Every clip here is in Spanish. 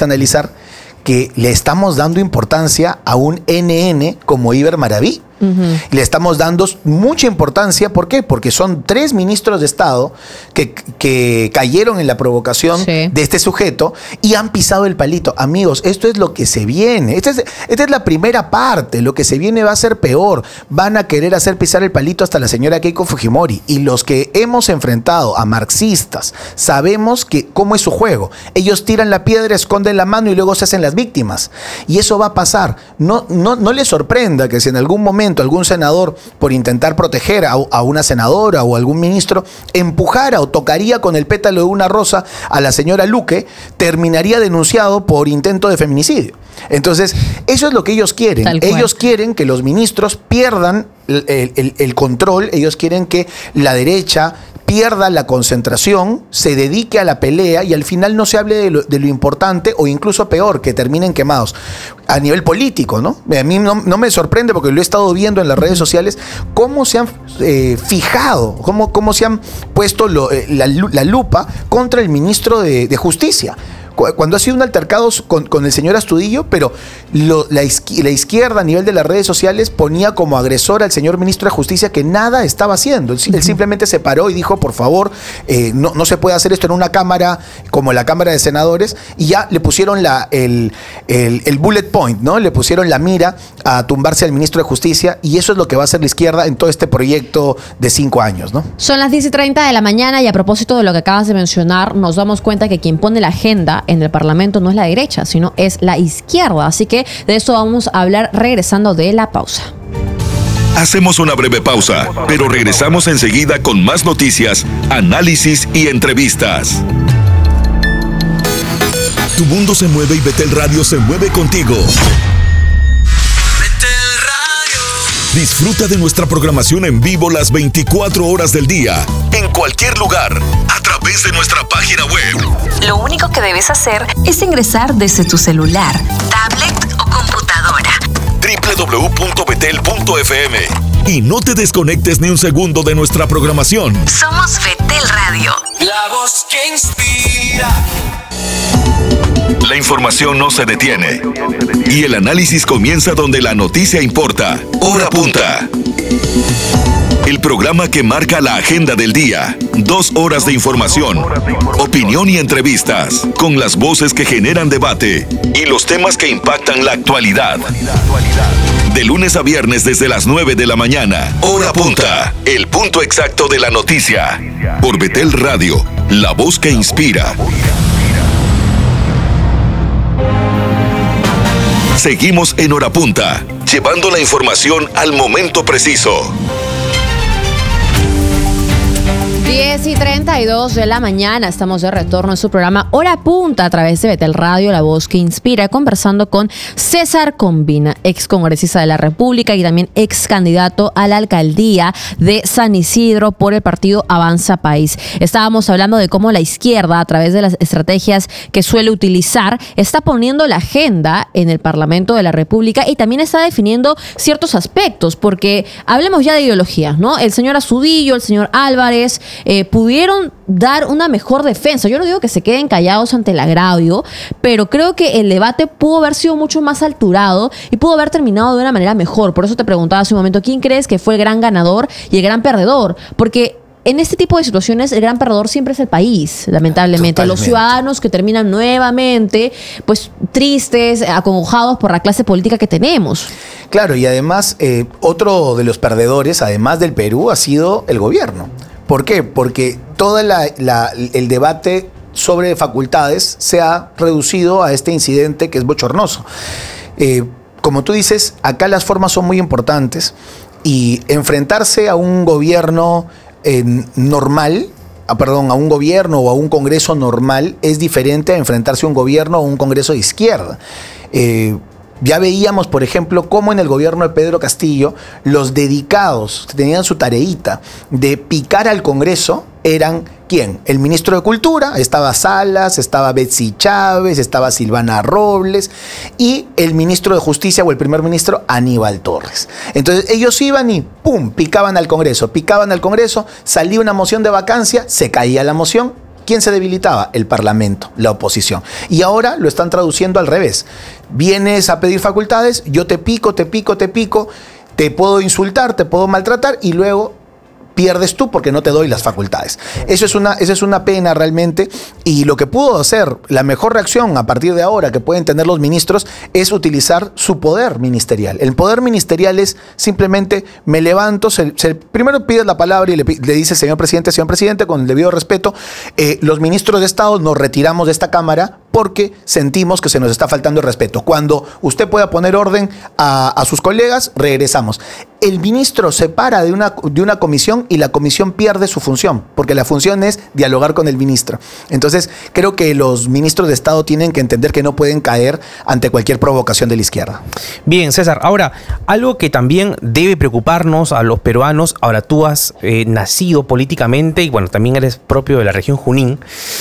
que analizar que le estamos dando importancia a un NN como Iber Maraví. Le estamos dando mucha importancia. ¿Por qué? Porque son 3 ministros de Estado que cayeron en la provocación de este sujeto y han pisado el palito. Amigos, esto es lo que se viene. Esta es la primera parte. Lo que se viene va a ser peor. Van a querer hacer pisar el palito hasta la señora Keiko Fujimori. Y los que hemos enfrentado a marxistas sabemos cómo es su juego. Ellos tiran la piedra, esconden la mano y luego se hacen las víctimas. Y eso va a pasar. No les sorprenda que si en algún momento algún senador, por intentar proteger a una senadora o algún ministro, empujara o tocaría con el pétalo de una rosa a la señora Luque, terminaría denunciado por intento de feminicidio. Entonces, eso es lo que ellos quieren. Ellos quieren que los ministros pierdan el control. Ellos quieren que la derecha pierda la concentración, se dedique a la pelea y al final no se hable de lo importante, o incluso peor, que terminen quemados a nivel político, ¿no? A mí no me sorprende, porque lo he estado viendo en las redes sociales, cómo se han fijado, cómo se han puesto la lupa contra el ministro de Justicia. Cuando ha sido un altercado con el señor Astudillo, pero la izquierda a nivel de las redes sociales ponía como agresor al señor ministro de Justicia, que nada estaba haciendo. Él simplemente se paró y dijo, por favor, no se puede hacer esto en una cámara como la Cámara de Senadores, y ya le pusieron el bullet point, ¿no? Le pusieron la mira a tumbarse al ministro de Justicia, y eso es lo que va a hacer la izquierda en todo este proyecto de 5 años, ¿no? Son las 10:30 de la mañana y a propósito de lo que acabas de mencionar, nos damos cuenta que quien pone la agenda en el Parlamento no es la derecha, sino es la izquierda. Así que de eso vamos a hablar regresando de la pausa. Hacemos una breve pausa, pero regresamos enseguida con más noticias, análisis y entrevistas. Tu mundo se mueve y Betel Radio se mueve contigo. Disfruta de nuestra programación en vivo las 24 horas del día, en cualquier lugar, a través de nuestra página web. Lo único que debes hacer es ingresar desde tu celular, tablet o computadora. www.betel.fm. Y no te desconectes ni un segundo de nuestra programación. Somos Betel Radio. La voz que inspira. La información no se detiene y el análisis comienza donde la noticia importa. Hora Punta. El programa que marca la agenda del día. 2 horas de información, opinión y entrevistas, con las voces que generan debate y los temas que impactan la actualidad. De lunes a viernes desde las 9 de la mañana. Hora Punta. El punto exacto de la noticia. Por Betel Radio, la voz que inspira. Seguimos en Hora Punta, llevando la información al momento preciso. 10:32 de la mañana, estamos de retorno en su programa Hora Punta a través de Betel Radio, la voz que inspira, conversando con César Combina, ex congresista de la República y también ex candidato a la alcaldía de San Isidro por el partido Avanza País. Estábamos hablando de cómo la izquierda, a través de las estrategias que suele utilizar, está poniendo la agenda en el Parlamento de la República y también está definiendo ciertos aspectos, porque hablemos ya de ideologías, ¿no? El señor Astudillo, el señor Álvarez, pudieron dar una mejor defensa. Yo no digo que se queden callados ante el agravio, pero creo que el debate pudo haber sido mucho más alturado y pudo haber terminado de una manera mejor. Por eso te preguntaba hace un momento, ¿quién crees que fue el gran ganador y el gran perdedor? Porque en este tipo de situaciones el gran perdedor siempre es el país, lamentablemente. Totalmente. Los ciudadanos que terminan nuevamente pues tristes, acongojados por la clase política que tenemos. Claro, y además otro de los perdedores, además del Perú, ha sido el gobierno. ¿Por qué? Porque todo el debate sobre facultades se ha reducido a este incidente que es bochornoso. Como tú dices, acá las formas son muy importantes y enfrentarse a un gobierno normal, a un gobierno o a un congreso normal es diferente a enfrentarse a un gobierno o un congreso de izquierda. Ya veíamos, por ejemplo, cómo en el gobierno de Pedro Castillo los dedicados que tenían su tareita de picar al Congreso eran ¿quién? El ministro de Cultura, estaba Salas, estaba Betsy Chávez, estaba Silvana Robles y el ministro de Justicia o el primer ministro Aníbal Torres. Entonces ellos iban y ¡pum! Picaban al Congreso, salía una moción de vacancia, se caía la moción ¿Quién se debilitaba? El Parlamento, la oposición. Y ahora lo están traduciendo al revés. Vienes a pedir facultades, yo te pico, te puedo insultar, te puedo maltratar y luego pierdes tú porque no te doy las facultades. Eso es una pena realmente, y lo que pudo hacer, la mejor reacción a partir de ahora que pueden tener los ministros es utilizar su poder ministerial. El poder ministerial es simplemente me levanto, primero pides la palabra y le dice señor presidente, con el debido respeto, los ministros de Estado nos retiramos de esta Cámara porque sentimos que se nos está faltando el respeto. Cuando usted pueda poner orden a sus colegas, regresamos. El ministro se para de una comisión y la comisión pierde su función, porque la función es dialogar con el ministro. Entonces, creo que los ministros de Estado tienen que entender que no pueden caer ante cualquier provocación de la izquierda. Bien, César, ahora, algo que también debe preocuparnos a los peruanos, ahora tú has nacido políticamente y bueno, también eres propio de la región Junín,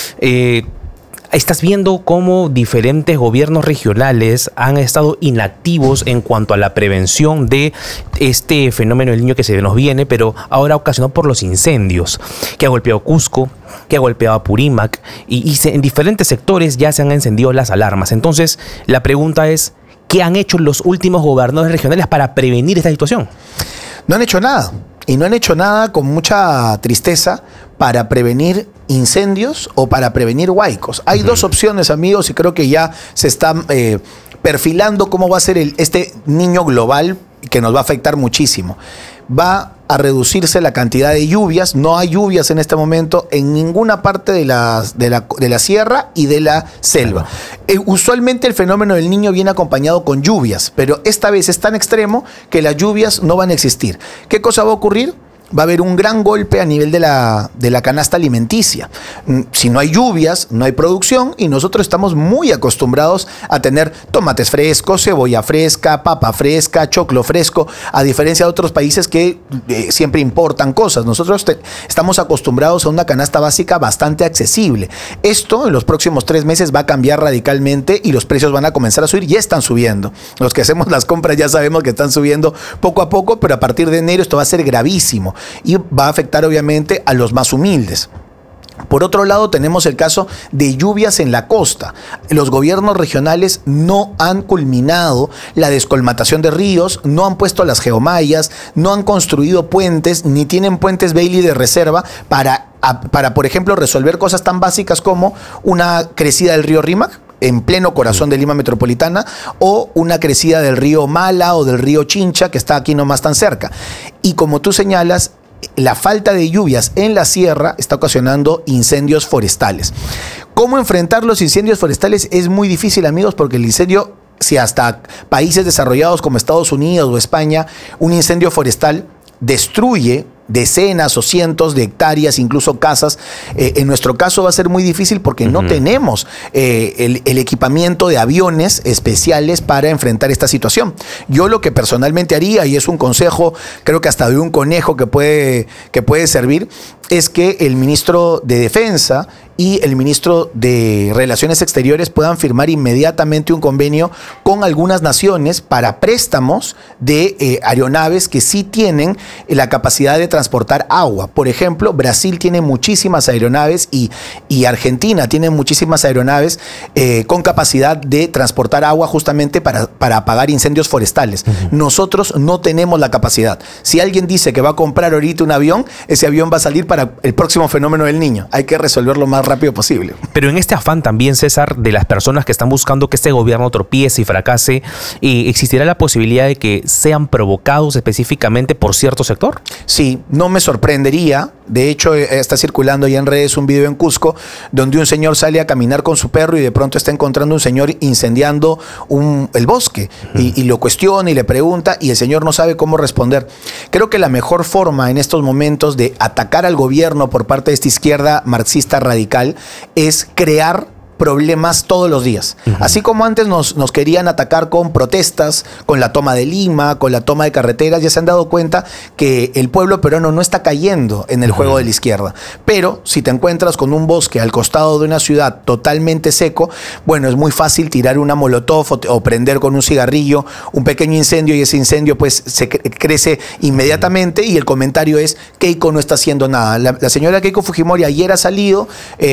estás viendo cómo diferentes gobiernos regionales han estado inactivos en cuanto a la prevención de este fenómeno del Niño que se nos viene, pero ahora ocasionado por los incendios, que ha golpeado Cusco, que ha golpeado Apurímac, y en diferentes sectores ya se han encendido las alarmas. Entonces, la pregunta es, ¿qué han hecho los últimos gobernadores regionales para prevenir esta situación? No han hecho nada. Y no han hecho nada, con mucha tristeza, para prevenir incendios o para prevenir huaicos. Hay dos opciones, amigos, y creo que ya se está perfilando cómo va a ser este niño global que nos va a afectar muchísimo. Va a reducirse la cantidad de lluvias. No hay lluvias en este momento en ninguna parte de la sierra y de la selva. Usualmente el fenómeno del Niño viene acompañado con lluvias, pero esta vez es tan extremo que las lluvias no van a existir. ¿Qué cosa va a ocurrir? Va a haber un gran golpe a nivel de la canasta alimenticia. Si no hay lluvias, no hay producción, y nosotros estamos muy acostumbrados a tener tomates frescos, cebolla fresca, papa fresca, choclo fresco, a diferencia de otros países que siempre importan cosas. Nosotros estamos acostumbrados a una canasta básica bastante accesible. Esto en los próximos 3 meses va a cambiar radicalmente y los precios van a comenzar a subir. Ya están subiendo. Los que hacemos las compras ya sabemos que están subiendo poco a poco, pero a partir de enero esto va a ser gravísimo y va a afectar obviamente a los más humildes. Por otro lado, tenemos el caso de lluvias en la costa. Los gobiernos regionales no han culminado la descolmatación de ríos, no han puesto las geomallas, no han construido puentes, ni tienen puentes Bailey de reserva para, por ejemplo, resolver cosas tan básicas como una crecida del río Rímac en pleno corazón de Lima metropolitana, o una crecida del río Mala o del río Chincha, que está aquí nomás tan cerca. Y como tú señalas, la falta de lluvias en la sierra está ocasionando incendios forestales. ¿Cómo enfrentar los incendios forestales? Es muy difícil, amigos, porque el incendio, si hasta países desarrollados como Estados Unidos o España, un incendio forestal destruye decenas o cientos de hectáreas, incluso casas. En nuestro caso va a ser muy difícil porque no tenemos el equipamiento de aviones especiales para enfrentar esta situación. Yo lo que personalmente haría, y es un consejo, creo que hasta de un conejo que puede servir, es que el ministro de Defensa y el ministro de Relaciones Exteriores puedan firmar inmediatamente un convenio con algunas naciones para préstamos de aeronaves que sí tienen la capacidad de transportar agua. Por ejemplo, Brasil tiene muchísimas aeronaves y Argentina tiene muchísimas aeronaves con capacidad de transportar agua justamente para apagar incendios forestales. Nosotros no tenemos la capacidad. Si alguien dice que va a comprar ahorita un avión, ese avión va a salir para el próximo fenómeno del Niño. Hay que resolverlo más rápido posible. Pero en este afán también, César, de las personas que están buscando que este gobierno tropiece y fracase, ¿existirá la posibilidad de que sean provocados específicamente por cierto sector? Sí, no me sorprendería. De hecho, está circulando ya en redes un video en Cusco donde un señor sale a caminar con su perro y de pronto está encontrando un señor incendiando el bosque y lo cuestiona y le pregunta y el señor no sabe cómo responder. Creo que la mejor forma en estos momentos de atacar al gobierno por parte de esta izquierda marxista radical es crear problemas todos los días. Así como antes nos querían atacar con protestas, con la toma de Lima, con la toma de carreteras, ya se han dado cuenta que el pueblo peruano no está cayendo en el juego de la izquierda. Pero si te encuentras con un bosque al costado de una ciudad totalmente seco, bueno, es muy fácil tirar una molotov o prender con un cigarrillo un pequeño incendio, y ese incendio pues se crece inmediatamente, y el comentario es: Keiko no está haciendo nada. La señora Keiko Fujimori ayer ha salido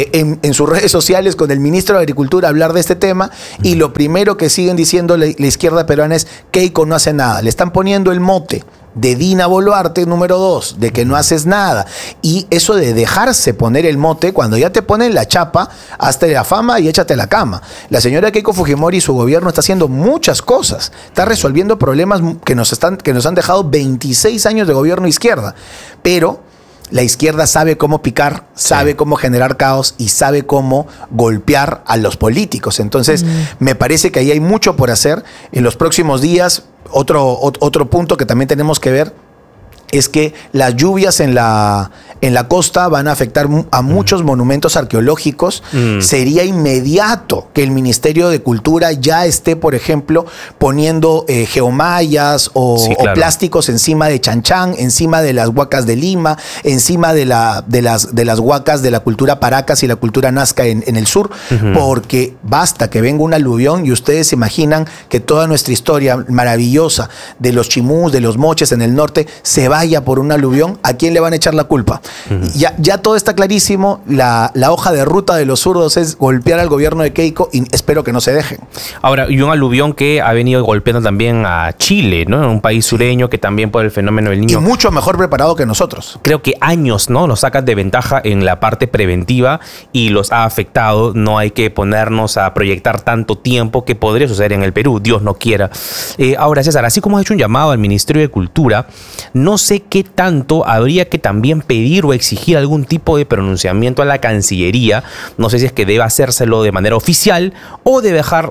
en sus redes sociales con el ministro de Agricultura a hablar de este tema, y lo primero que siguen diciendo la izquierda peruana es: Keiko no hace nada. Le están poniendo el mote de Dina Boluarte, número 2, de que no haces nada. Y eso de dejarse poner el mote, cuando ya te ponen la chapa, hazte la fama y échate a la cama. La señora Keiko Fujimori y su gobierno está haciendo muchas cosas. Está resolviendo problemas que nos han dejado 26 años de gobierno izquierda. Pero la izquierda sabe cómo picar, sabe cómo generar caos y sabe cómo golpear a los políticos. Entonces, me parece que ahí hay mucho por hacer. En los próximos días, otro punto que también tenemos que ver es que las lluvias en la costa van a afectar a muchos monumentos arqueológicos. Sería inmediato que el Ministerio de Cultura ya esté, por ejemplo, poniendo geomallas o plásticos encima de Chanchán, encima de las huacas de Lima, encima de las huacas de la cultura Paracas y la cultura Nazca en el sur, porque basta que venga un aluvión y ustedes se imaginan que toda nuestra historia maravillosa de los chimús, de los moches en el norte, se vaya por un aluvión. ¿A quién le van a echar la culpa? Ya todo está clarísimo. La hoja de ruta de los zurdos es golpear al gobierno de Keiko, y espero que no se dejen. Ahora, y un aluvión que ha venido golpeando también a Chile, ¿no? Un país sureño que también por el fenómeno del Niño. Y mucho mejor preparado que nosotros. Creo que años, ¿no? Nos sacan de ventaja en la parte preventiva y los ha afectado. No hay que ponernos a proyectar tanto tiempo que podría suceder en el Perú, Dios no quiera. Ahora, César, así como has hecho un llamado al Ministerio de Cultura, no sé qué tanto habría que también pedir o exigir algún tipo de pronunciamiento a la Cancillería. No sé si es que debe hacérselo de manera oficial o de dejar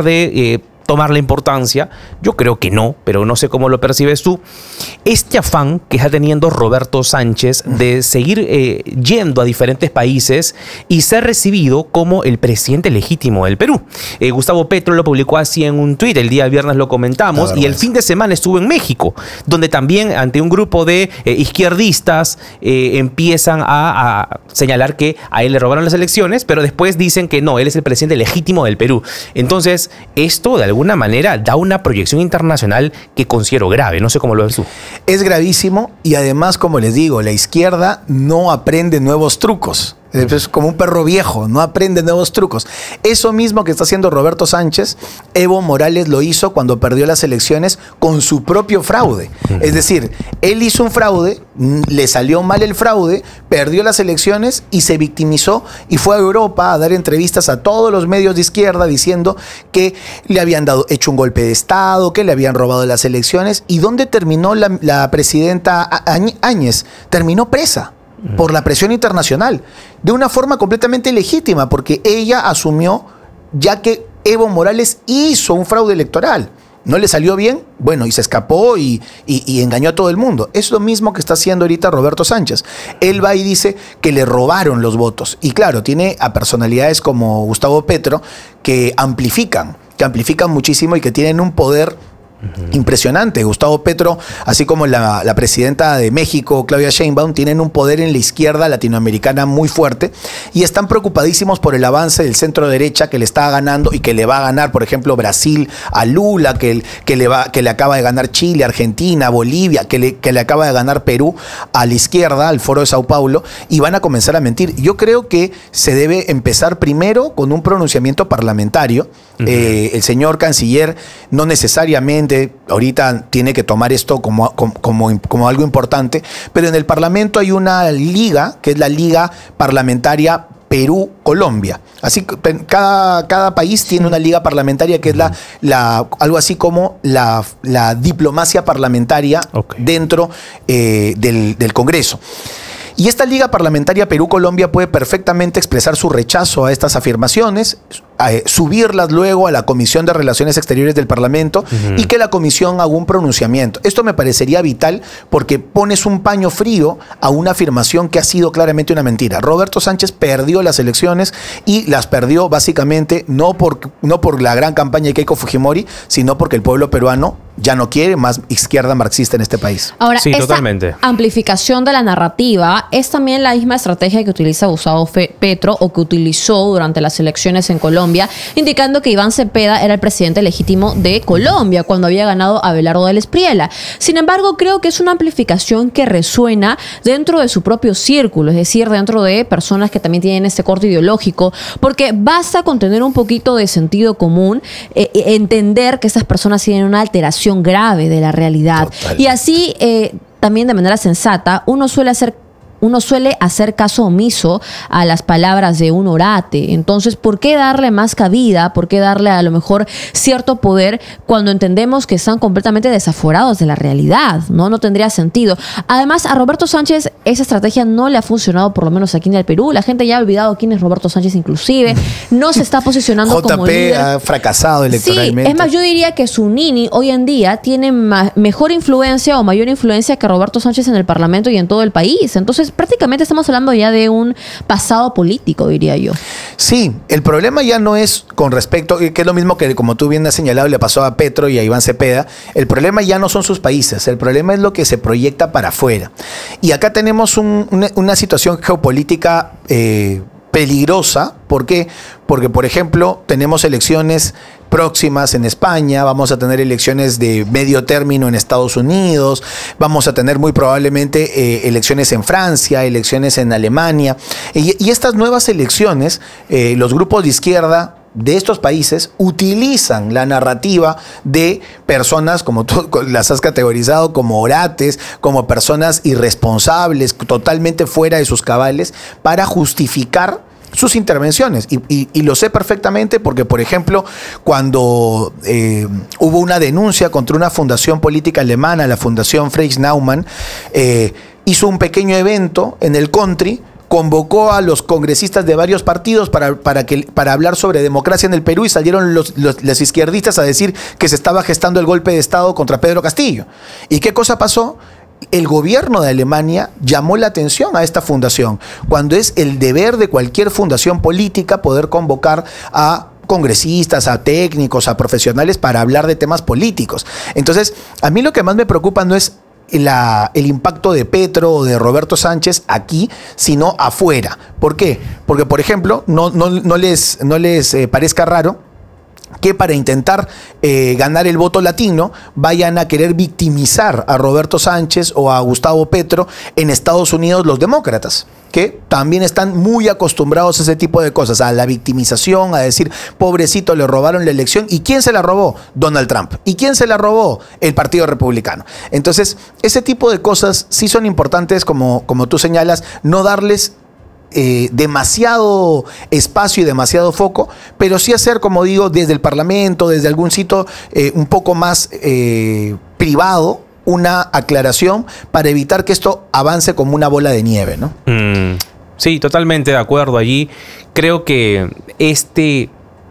de tomar la importancia. Yo creo que no, pero no sé cómo lo percibes tú. Este afán que está teniendo Roberto Sánchez de seguir yendo a diferentes países y ser recibido como el presidente legítimo del Perú. Gustavo Petro lo publicó así en un tuit, el día viernes lo comentamos, y el fin de semana estuvo en México, donde también ante un grupo de izquierdistas empiezan a señalar que a él le robaron las elecciones, pero después dicen que no, él es el presidente legítimo del Perú. Entonces, esto de alguna manera da una proyección internacional que considero grave. No sé cómo lo ves tú. Es gravísimo, y además, como les digo, la izquierda no aprende nuevos trucos. Es como un perro viejo, no aprende nuevos trucos. Eso mismo que está haciendo Roberto Sánchez, Evo Morales lo hizo cuando perdió las elecciones con su propio fraude. Es decir, él hizo un fraude, le salió mal el fraude, perdió las elecciones y se victimizó, y fue a Europa a dar entrevistas a todos los medios de izquierda diciendo que le habían hecho un golpe de Estado, que le habían robado las elecciones. ¿Y dónde terminó la presidenta Áñez? Terminó presa por la presión internacional, de una forma completamente legítima, porque ella asumió ya que Evo Morales hizo un fraude electoral. No le salió bien, bueno, y se escapó y engañó a todo el mundo. Es lo mismo que está haciendo ahorita Roberto Sánchez. Él va y dice que le robaron los votos. Y claro, tiene a personalidades como Gustavo Petro que amplifican muchísimo y que tienen un poder impresionante. Gustavo Petro, así como la presidenta de México, Claudia Sheinbaum, tienen un poder en la izquierda latinoamericana muy fuerte, y están preocupadísimos por el avance del centro derecha que le está ganando y que le va a ganar, por ejemplo, Brasil a Lula, que le acaba de ganar Chile, Argentina, Bolivia, que le acaba de ganar Perú a la izquierda, al Foro de Sao Paulo, y van a comenzar a mentir. Yo creo que se debe empezar primero con un pronunciamiento parlamentario. El señor canciller no necesariamente ahorita tiene que tomar esto como algo importante, pero en el Parlamento hay una liga, que es la Liga Parlamentaria Perú-Colombia. Así que cada país tiene una liga parlamentaria que es algo así como la diplomacia parlamentaria dentro del Congreso. Y esta Liga Parlamentaria Perú-Colombia puede perfectamente expresar su rechazo a estas afirmaciones, subirlas luego a la Comisión de Relaciones Exteriores del Parlamento y que la comisión haga un pronunciamiento. Esto me parecería vital porque pones un paño frío a una afirmación que ha sido claramente una mentira. Roberto Sánchez perdió las elecciones y las perdió básicamente no por la gran campaña de Keiko Fujimori, sino porque el pueblo peruano ya no quiere más izquierda marxista en este país. Ahora, sí, esta totalmente. amplificación de la narrativa es también la misma estrategia que utiliza Gustavo Petro o que utilizó durante las elecciones en Colombia, indicando que Iván Cepeda era el presidente legítimo de Colombia cuando había ganado Abelardo del Espriella. Sin embargo, creo que es una amplificación que resuena dentro de su propio círculo, es decir, dentro de personas que también tienen este corte ideológico, porque basta con tener un poquito de sentido común, entender que estas personas tienen una alteración grave de la realidad. Total. Y así, también de manera sensata, uno suele hacer caso omiso a las palabras de un orate. Entonces, ¿por qué darle más cabida? ¿Por qué darle a lo mejor cierto poder cuando entendemos que están completamente desaforados de la realidad? No tendría sentido. Además, a Roberto Sánchez esa estrategia no le ha funcionado, por lo menos aquí en el Perú. La gente ya ha olvidado quién es Roberto Sánchez inclusive. No se está posicionando como líder. JP ha fracasado electoralmente. Sí, es más, yo diría que su Nini hoy en día tiene mejor influencia o mayor influencia que Roberto Sánchez en el Parlamento y en todo el país. Entonces, prácticamente estamos hablando ya de un pasado político, diría yo. Sí, el problema ya no es con respecto, que es lo mismo que, como tú bien has señalado, le pasó a Petro y a Iván Cepeda. El problema ya no son sus países, el problema es lo que se proyecta para afuera. Y acá tenemos una situación geopolítica peligrosa. ¿Por qué? Porque, por ejemplo, tenemos elecciones próximas en España, vamos a tener elecciones de medio término en Estados Unidos, vamos a tener muy probablemente elecciones en Francia, elecciones en Alemania. Y estas nuevas elecciones, los grupos de izquierda de estos países utilizan la narrativa de personas, como tú las has categorizado, como orates, como personas irresponsables, totalmente fuera de sus cabales, para justificar sus intervenciones. Y lo sé perfectamente porque, por ejemplo, cuando hubo una denuncia contra una fundación política alemana, la Fundación Friedrich Naumann, hizo un pequeño evento en el country, convocó a los congresistas de varios partidos para hablar sobre democracia en el Perú y salieron los izquierdistas a decir que se estaba gestando el golpe de Estado contra Pedro Castillo. ¿Y qué cosa pasó? El gobierno de Alemania llamó la atención a esta fundación, cuando es el deber de cualquier fundación política poder convocar a congresistas, a técnicos, a profesionales para hablar de temas políticos. Entonces, a mí lo que más me preocupa no es el impacto de Petro o de Roberto Sánchez aquí, sino afuera. ¿Por qué? Porque, por ejemplo, no les parezca raro que para intentar ganar el voto latino vayan a querer victimizar a Roberto Sánchez o a Gustavo Petro en Estados Unidos los demócratas, que también están muy acostumbrados a ese tipo de cosas, a la victimización, a decir, pobrecito, le robaron la elección. ¿Y quién se la robó? Donald Trump. ¿Y quién se la robó? El Partido Republicano. Entonces, ese tipo de cosas sí son importantes, como tú señalas, no darles demasiado espacio y demasiado foco, pero sí hacer, como digo, desde el Parlamento, desde algún sitio un poco más privado, una aclaración para evitar que esto avance como una bola de nieve, ¿no? Sí, totalmente de acuerdo allí. Creo que este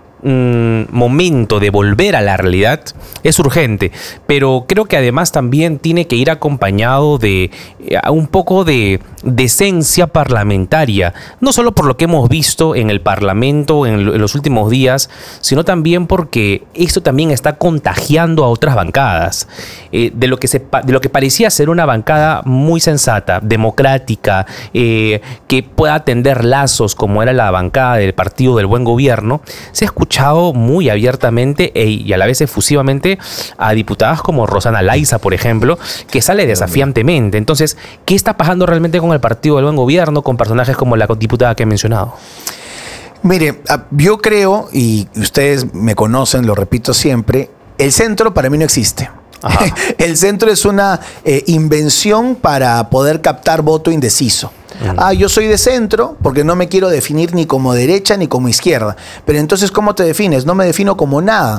momento de volver a la realidad es urgente, pero creo que además también tiene que ir acompañado de un poco de decencia parlamentaria, no solo por lo que hemos visto en el Parlamento en los últimos días, sino también porque esto también está contagiando a otras bancadas, de lo que parecía ser una bancada muy sensata, democrática, que pueda tender lazos como era la bancada del Partido del Buen Gobierno. Se ha escuchado muy abiertamente y a la vez efusivamente a diputadas como Rosana Laiza, por ejemplo, que sale desafiantemente. Entonces, ¿qué está pasando realmente con el Partido del Buen Gobierno, con personajes como la diputada que he mencionado? Mire, yo creo, y ustedes me conocen, lo repito siempre, el centro para mí no existe. El centro es una invención para poder captar voto indeciso. Yo soy de centro porque no me quiero definir ni como derecha ni como izquierda. Pero entonces, ¿cómo te defines? No me defino como nada.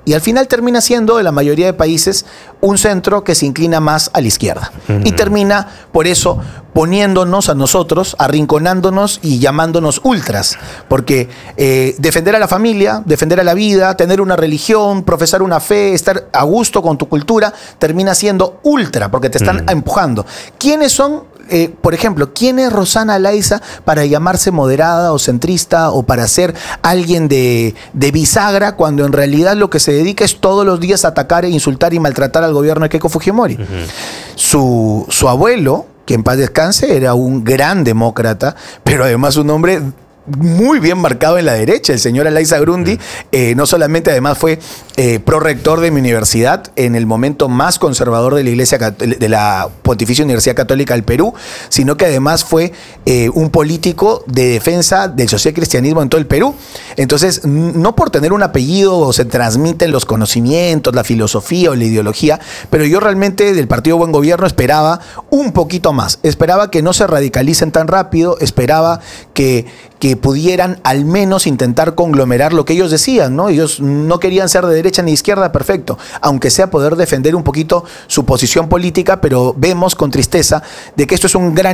Y al final termina siendo, en la mayoría de países, un centro que se inclina más a la izquierda. Y termina, por eso, poniéndonos a nosotros, arrinconándonos y llamándonos ultras. Porque defender a la familia, defender a la vida, tener una religión, profesar una fe, estar a gusto con tu cultura, termina siendo ultra, porque te están empujando. ¿Quiénes son? Por ejemplo, ¿quién es Rosana Laiza para llamarse moderada o centrista o para ser alguien de bisagra cuando en realidad lo que se dedica es todos los días a atacar, insultar y maltratar al gobierno de Keiko Fujimori? Su abuelo, que en paz descanse, era un gran demócrata, pero además un hombre muy bien marcado en la derecha. El señor Elaiza Grundy no solamente además fue prorector de mi universidad en el momento más conservador de la Iglesia, de la Pontificia Universidad Católica del Perú, sino que además fue un político de defensa del socialcristianismo en todo el Perú. Entonces, no por tener un apellido o se transmiten los conocimientos, la filosofía o la ideología, pero yo realmente del Partido Buen Gobierno esperaba un poquito más. Esperaba que no se radicalicen tan rápido, esperaba que pudieran al menos intentar conglomerar lo que ellos decían, ¿no? Ellos no querían ser de derecha ni de izquierda, perfecto, aunque sea poder defender un poquito su posición política, pero vemos con tristeza de que esto es un gran